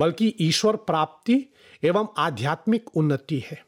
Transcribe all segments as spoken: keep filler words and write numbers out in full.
बल्कि ईश्वर प्राप्ति एवं आध्यात्मिक उन्नति है।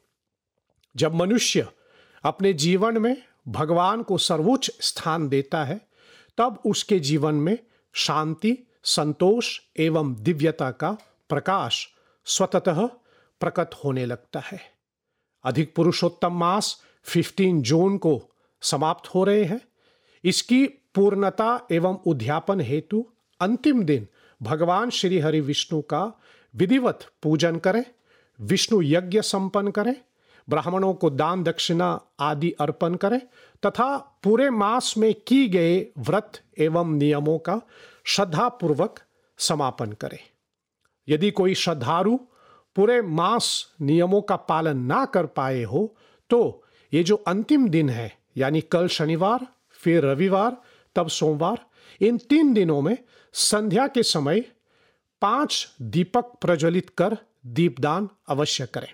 जब मनुष्य अपने जीवन में भगवान को सर्वोच्च स्थान देता है, तब उसके जीवन में शांति, संतोष एवं दिव्यता का प्रकाश स्वतः प्रकट होने लगता है। अधिक पुरुषोत्तम मास पंद्रह जून को समाप्त हो रहे हैं। इसकी पूर्णता एवं उद्यापन हेतु अंतिम दिन भगवान श्री हरि विष्णु का विधिवत पूजन करें, विष्णु यज्ञ संपन्न करें, ब्राह्मणों को दान दक्षिणा आदि अर्पण करें तथा पूरे मास में की गए व्रत एवं नियमों का श्रद्धापूर्वक समापन करें। यदि कोई श्रद्धालु पूरे मास नियमों का पालन ना कर पाए हो तो ये जो अंतिम दिन है, यानी कल शनिवार, फिर रविवार, तब सोमवार, इन तीन दिनों में संध्या के समय पांच दीपक प्रज्वलित कर दीपदान अवश्य करें।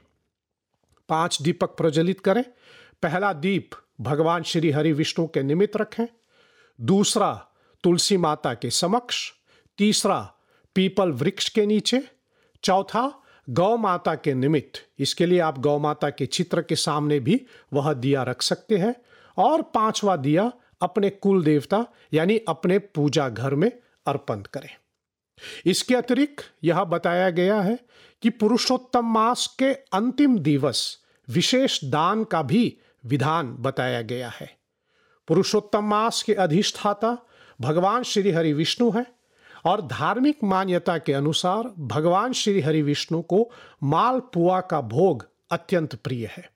पांच दीपक प्रज्वलित करें। पहला दीप भगवान श्री हरि विष्णु के निमित्त रखें, दूसरा तुलसी माता के समक्ष, तीसरा पीपल वृक्ष के नीचे, चौथा गौ माता के निमित्त, इसके लिए आप गौ माता के चित्र के सामने भी वह दिया रख सकते हैं, और पांचवा दिया अपने कुल देवता यानी अपने पूजा घर में अर्पण करें। इसके अतिरिक्त यह बताया गया है कि पुरुषोत्तम मास के अंतिम दिवस विशेष दान का भी विधान बताया गया है। पुरुषोत्तम मास के अधिष्ठाता भगवान श्री हरि विष्णु हैं और धार्मिक मान्यता के अनुसार भगवान श्री हरि विष्णु को मालपुआ का भोग अत्यंत प्रिय है।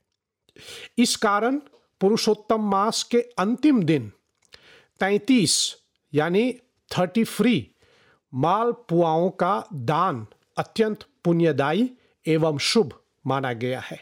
इस कारण पुरुषोत्तम मास के अंतिम दिन तैंतीस यानी थर्टी फ्री मालपुआओं का दान अत्यंत पुण्यदायी एवं शुभ माना गया है।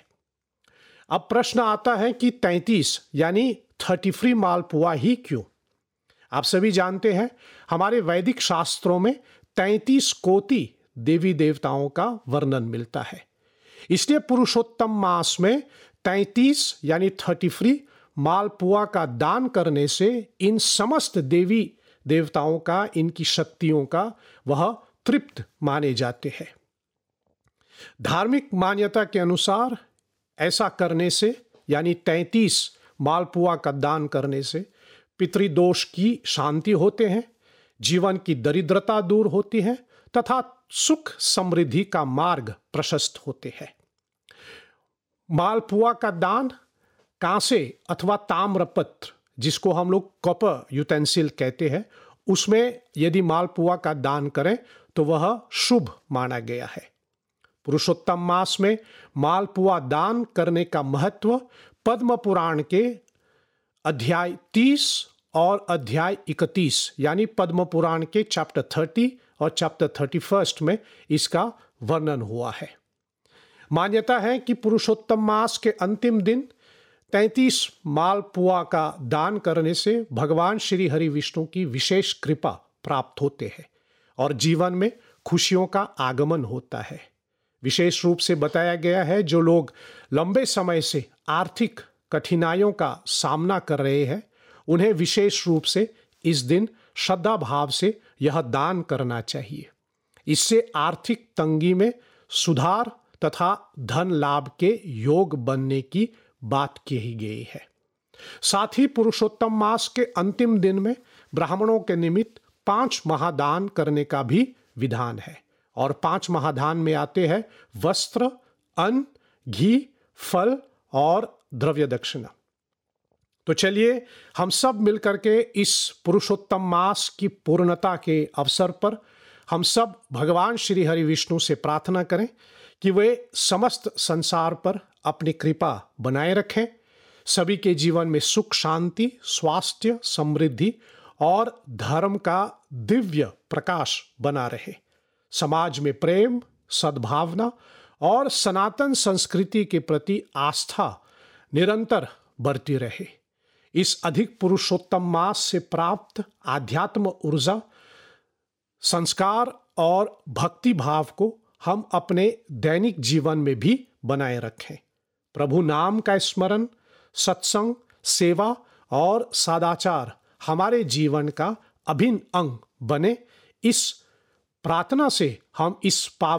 अब प्रश्न आता है कि तैंतीस यानी थर्टी फ्री मालपुआ ही क्यों? आप सभी जानते हैं हमारे वैदिक शास्त्रों में तैंतीस कोटि देवी देवताओं का वर्णन मिलता है। इसलिए पुरुषोत्तम मास में तैंतीस यानी थर्टी फ्री मालपुआ का दान करने से इन समस्त देवी देवताओं का, इनकी शक्तियों का वह तृप्त माने जाते हैं। धार्मिक मान्यता के अनुसार ऐसा करने से यानी तैंतीस मालपुआ का दान करने से पितृदोष की शांति होते हैं, जीवन की दरिद्रता दूर होती है तथा सुख समृद्धि का मार्ग प्रशस्त होते हैं। मालपुआ का दान कांसे अथवा ताम्रपत्र, जिसको हम लोग कॉपर यूटेंसिल कहते हैं, उसमें यदि मालपुआ का दान करें तो वह शुभ माना गया है। पुरुषोत्तम मास में मालपुआ दान करने का महत्व पद्म पुराण के अध्याय तीस और अध्याय इकतीस यानी पद्म पुराण के चैप्टर थर्टी और चैप्टर थर्टी फर्स्ट में इसका वर्णन हुआ है। मान्यता है कि पुरुषोत्तम मास के अंतिम दिन तैंतीस मालपुआ का दान करने से भगवान श्री हरि विष्णु की विशेष कृपा प्राप्त होते हैं और जीवन में खुशियों का आगमन होता है। विशेष रूप से बताया गया है जो लोग लंबे समय से आर्थिक कठिनाइयों का सामना कर रहे हैं, उन्हें विशेष रूप से इस दिन श्रद्धा भाव से यह दान करना चाहिए। इससे आर्थिक तंगी में सुधार तथा धन लाभ के योग बनने की बात कही गई है। साथ ही पुरुषोत्तम मास के अंतिम दिन में ब्राह्मणों के निमित्त पांच महादान करने का भी विधान है और पांच महादान में आते हैं वस्त्र, अन्न, घी, फल और द्रव्य दक्षिणा। तो चलिए हम सब मिलकर के इस पुरुषोत्तम मास की पूर्णता के अवसर पर हम सब भगवान श्री हरि विष्णु से प्रार्थना करें कि वे समस्त संसार पर अपनी कृपा बनाए रखें, सभी के जीवन में सुख शांति, स्वास्थ्य, समृद्धि और धर्म का दिव्य प्रकाश बना रहे, समाज में प्रेम, सद्भावना और सनातन संस्कृति के प्रति आस्था निरंतर बढ़ती रहे। इस अधिक पुरुषोत्तम मास से प्राप्त आध्यात्म ऊर्जा, संस्कार और भक्ति भाव को हम अपने दैनिक जीवन में भी बनाए रखें। प्रभु नाम का स्मरण, सत्संग, सेवा और सदाचार हमारे जीवन का अभिन्न अंग बने। इस प्रार्थना से हम इस पावन